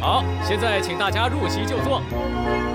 好，现在请大家入席就坐。